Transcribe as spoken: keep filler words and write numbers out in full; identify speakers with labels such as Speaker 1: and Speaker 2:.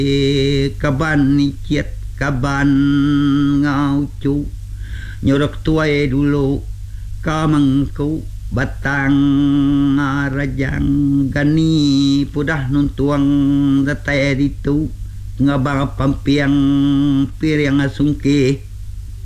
Speaker 1: kaban nikiat kaban ngau cu nyorok tuai dulu kamangku batang rajang gani pudah nuntuang datai ditu ngabang pampiang piring asungke